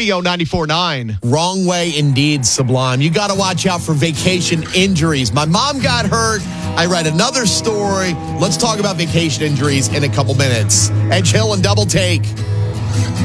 Radio 94.9. Wrong way indeed, Sublime. You got to watch out for vacation injuries. My mom got hurt. I read another story. Let's talk about vacation injuries in a couple minutes. Edge Hill and Double Take.